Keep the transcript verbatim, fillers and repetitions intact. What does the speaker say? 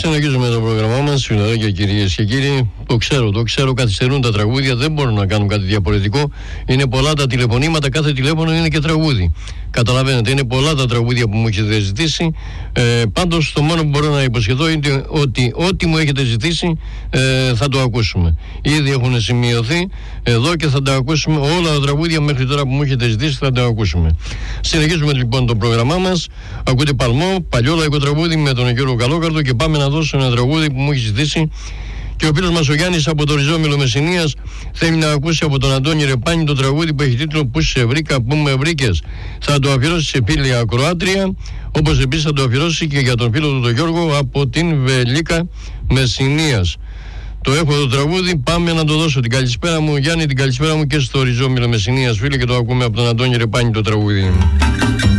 Συνεχίζουμε το πρόγραμμά μας, φιλαράκια, κυρίες και κύριοι. Το ξέρω, το ξέρω, καθυστερούν τα τραγούδια, δεν μπορούν να κάνουν κάτι διαφορετικό. Είναι πολλά τα τηλεφωνήματα, κάθε τηλέφωνο είναι και τραγούδι. Καταλαβαίνετε, είναι πολλά τα τραγούδια που μου έχετε ζητήσει. Ε, πάντως, το μόνο που μπορώ να υποσχεθώ είναι ότι ό,τι μου έχετε ζητήσει ε, θα το ακούσουμε. Ήδη έχουν σημειωθεί εδώ και θα τα ακούσουμε. Όλα τα τραγούδια μέχρι τώρα που μου έχετε ζητήσει θα τα ακούσουμε. Συνεχίζουμε λοιπόν το πρόγραμμά μας. Ακούτε Παλμό, παλιό λαϊκό τραγούδι με τον Γιώργο Καλόκαρδο και πάμε να δώσω ένα τραγούδι που μου έχει ζητήσει. Και ο φίλος μας ο Γιάννης από το Ριζόμυλο Μεσσηνίας θέλει να ακούσει από τον Αντώνη Ρεπάνη το τραγούδι που έχει τίτλο «Πού σε βρήκα, πού με βρήκες». Θα το αφιερώσει σε φίλη ακροάτρια, όπως επίσης θα το αφιερώσει και για τον φίλο του τον Γιώργο από την Βελίκα Μεσσηνίας. Το έχω το τραγούδι, πάμε να το δώσω. Την καλησπέρα μου Γιάννη, την καλησπέρα μου και στο Ριζόμυλο Μεσσηνίας, φίλε, και το ακούμε από τον Αντώνη Ρεπάνη το τραγούδι.